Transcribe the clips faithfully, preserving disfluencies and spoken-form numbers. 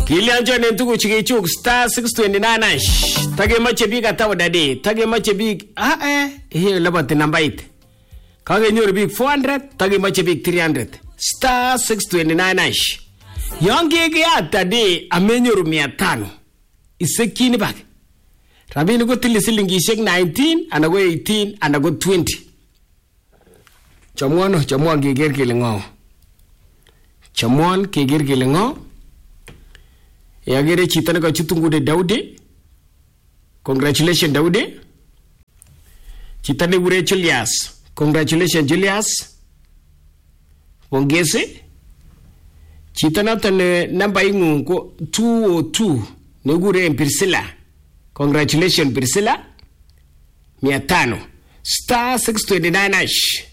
Kilianjo ne tugu chikichuk star six twenty-nine ash. Tage mache big atawa dade. Tage mache big ah eh here labati number eight. Kage nyoru big four hundred, tage mache big three hundred. Star six twenty-nine ash. Yonge ge atade amenyoru mia tano. Isekini bag. Rabini go tili silingi shek nineteen anago eighteen anago twenty. Chamuano chamuan geger kilingo. Chamuan geger kilingo. Yagere chitana ka chutungu de Daudi. Congratulations Daudi. Chitane ure Julius. Congratulations Julius. Pongezi. Chitana tane namba ingu ko two oh two. Negure Priscilla. Congratulations Priscilla. Mia tano. Star six twenty-nine hash.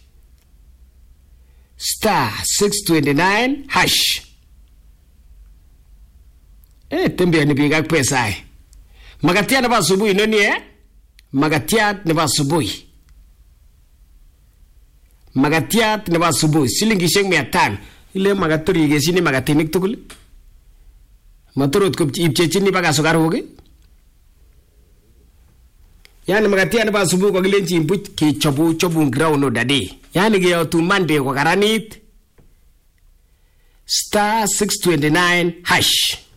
Star six twenty-nine hash. Eh, tembea ni bigak pesa eh. Magatia na ba subuhi noni eh? Magatia na ba subuhi. Magatia na ba subuhi. Silingi sheng mia tano. Ile magatori gesi ni magatinik tukuli. Maturut ko ipchechi ni baga sukar hoge. Yani magatia na ba subuhi kwa gilenchi impuch ki chobu chobu ngrao no dadi. Yani ge otu mande kwa karanit. Star six twenty-nine hash.